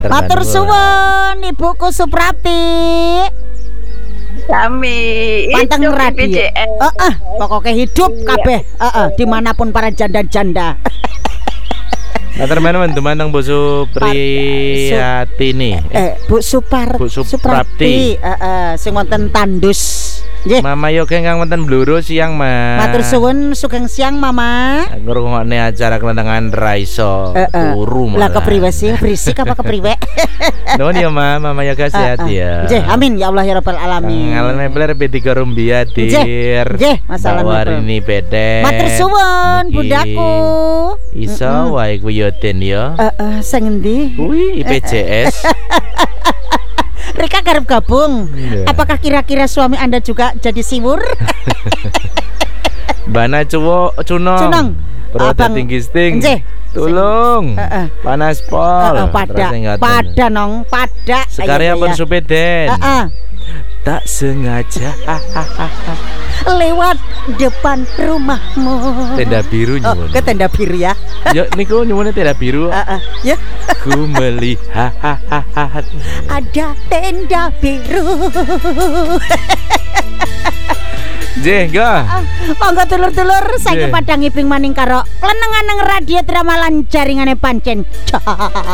Matur suwun Ibuku Suprapti. Kami Panteng hidup radio. BPJS. Pokoknya hidup kabeh, dimanapun para janda-janda. Matur menawi teman Bu Supriyatini. Bu Suprapti. Sing wonten Tandus. Nggih. Mama yo kengkang wonten Bluro siang, Mas. Matur suwun sugeng siang, Mama. Ngrungokne acara kelentangan ra iso turu malah. Lah kepriwe sih? Berisik apa kepriwe? Nuwun ya, Mama yo sehat ya. Nggih, amin ya Allah ya rabbal alamin. Ngalen mebler P3 Rumbia dir. Nggih, masalah ini bedek. Matur suwun Bundaku. Iso wae ku yo den yo. Sing endi? Kuwi IPJS. Rika garap gabung. Apakah kira-kira suami Anda juga jadi siwur? Bana Cunong. Perut tinggi sting. Tolong. Panas pol. Pada nong, pada. Sekarang pun supeden. Tak sengaja lewat depan rumahmu. Tenda biru nyuwun. Ke tenda biru ya. Yo niku nyuwun tenda biru. Ya. Ku melihat ada tenda biru. Jengga. Monggo dulur-dulur saiki padang ngiping maning karo klenengan radio drama lan jaringane pancen.